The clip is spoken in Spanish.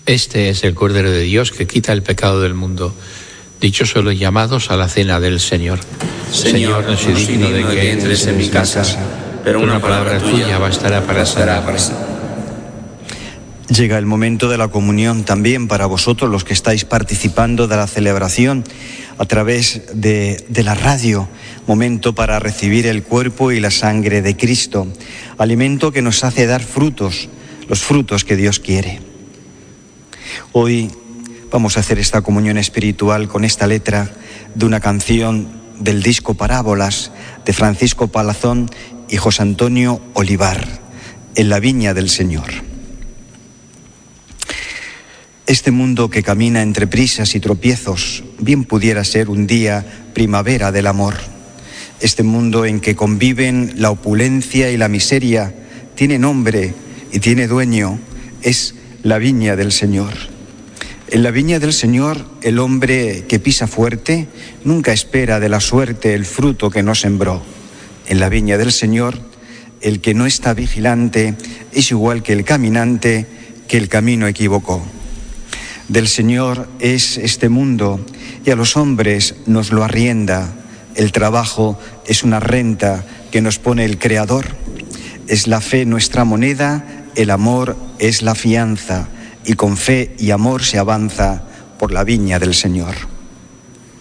Este es el Cordero de Dios que quita el pecado del mundo. Dichosos los llamados a la cena del Señor. Señor, no soy digno de que entres en mi casa, pero una palabra tuya bastará para sanar. Llega el momento de la comunión también para vosotros, los que estáis participando de la celebración a través de la radio. Momento para recibir el cuerpo y la sangre de Cristo. Alimento que nos hace dar frutos, los frutos que Dios quiere. Hoy vamos a hacer esta comunión espiritual con esta letra de una canción del disco Parábolas de Francisco Palazón y José Antonio Olivar, En la viña del Señor. Este mundo que camina entre prisas y tropiezos bien pudiera ser un día primavera del amor. Este mundo en que conviven la opulencia y la miseria tiene nombre y tiene dueño, es la viña del Señor. En la viña del Señor, el hombre que pisa fuerte nunca espera de la suerte el fruto que no sembró. En la viña del Señor, el que no está vigilante es igual que el caminante que el camino equivocó. Del Señor es este mundo y a los hombres nos lo arrienda. El trabajo es una renta que nos pone el Creador. Es la fe nuestra moneda, el amor es la fianza, y con fe y amor se avanza por la viña del Señor.